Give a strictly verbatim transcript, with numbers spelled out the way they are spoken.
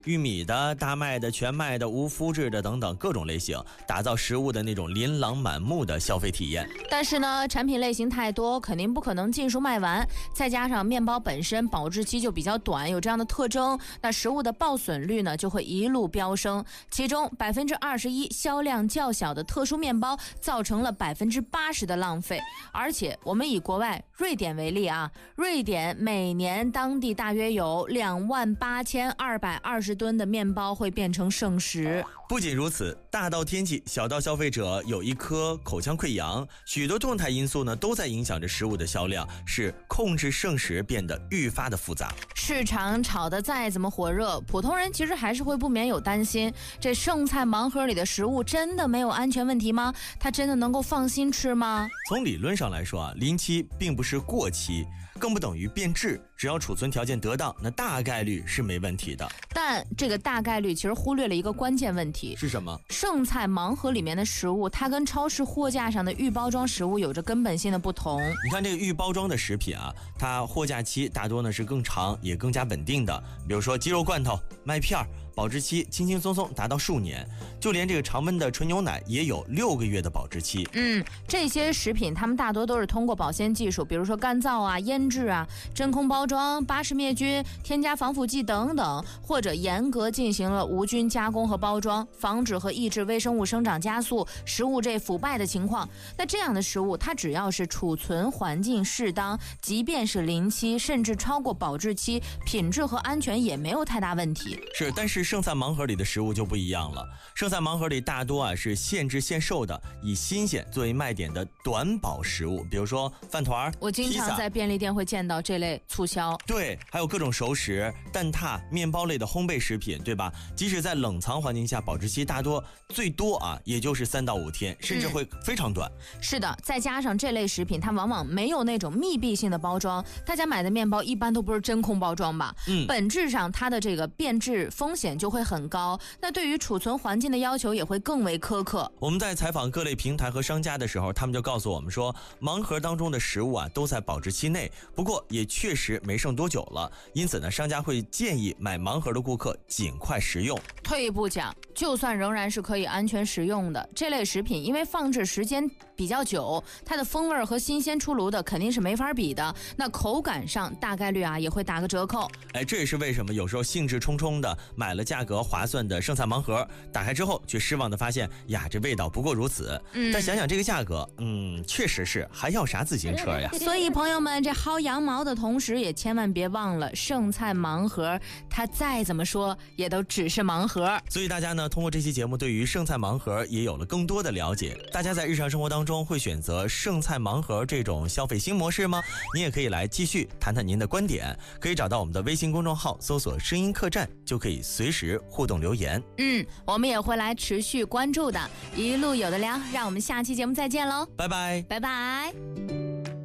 玉米的、大麦的、全麦的、无麸质的等等各种类型，打造食物的那种琳琅满目的消费体验。 但是呢，产品类型太多，肯定不可能尽数卖完，再加上面包本身保质期就比较短，有这样的特征，那食物的报损率呢就会一路飙升。其中百分之二十一销量较小的特殊面包造成了百分之八十的浪费。而且我们以国外瑞典为例啊，瑞典每年当地大约有两万八千二百二十吨的面包会变成剩食。 不仅如此，大到天气，小到消费者有一颗口腔溃疡，许多动态因素呢都在影响着食物的销量，使控制剩食变得愈发的复杂。 市场炒得再怎么火热，普通人其实还是会不免有担心，这剩菜盲盒里的食物真的没有安全问题吗？它真的能够放心吃吗？ 从理论上来说啊，临期并不是过期，更不等于变质，只要储存条件得当，那大概率是没问题的。 但这个大概率其实忽略了一个关键问题， 是什么？ 剩菜盲盒里面的食物，它跟超市货架上的预包装食物有着根本性的不同。 你看这个预包装的食品啊，它货架期大多呢是更长，也更加稳定的。比如说鸡肉罐头、麦片，保质期轻轻松松达到数年，就连这个常温的纯牛奶也有六个月的保质期。 嗯，这些食品它们大多都是通过保鲜技术，比如说干燥啊、腌制啊、真空包装、巴氏灭菌、添加防腐剂等等，或者严格进行了无菌加工和包装，防止和抑制微生物生长加速、食物这腐败的情况。那这样的食物，它只要是储存环境适当，即便是临期甚至超过保质期，品质和安全也没有太大问题。 是，但是剩菜盲盒里的食物就不一样了。剩菜盲盒里大多啊是现制现售的，以新鲜作为卖点的短保食物，比如说饭团、 我经常在便利店会见到这类促销。 对，还有各种熟食、蛋挞、面包类的烘焙食品，对吧？即使在冷藏环境下，保质期大多最多啊也就是三到五天，甚至会非常短。 嗯、是的，再加上这类食品它往往没有那种密闭性的包装，大家买的面包一般都不是真空包装吧？嗯，本质上它的这个变质风险就会很高，那对于储存环境的要求也会更为苛刻。 我们在采访各类平台和商家的时候，他们就告诉我们说，盲盒当中的食物啊都在保质期内，不过也确实没剩多久了，因此呢，商家会建议买盲盒的顾客尽快食用。 退一步讲，就算仍然是可以安全食用的这类食品，因为放置时间比较久，它的风味和新鲜出炉的肯定是没法比的，那口感上大概率啊也会打个折扣。 哎，这也是为什么有时候兴致冲冲的买了价格划算的剩菜盲盒，打开之后却失望的发现呀，这味道不过如此。嗯，但想想这个价格，嗯，确实是还要啥自行车呀？ 所以朋友们，这薅羊毛的同时，也千万别忘了剩菜盲盒，它再怎么说也都只是盲盒。 所以大家呢，通过这期节目，对于剩菜盲盒也有了更多的了解。大家在日常生活当中会选择剩菜盲盒这种消费新模式吗？您也可以来继续谈谈您的观点，可以找到我们的微信公众号，搜索声音客栈，就可以随时互动留言。 嗯，我们也会来持续关注的，一路有的聊，让我们下期节目再见喽， 拜拜， 拜拜。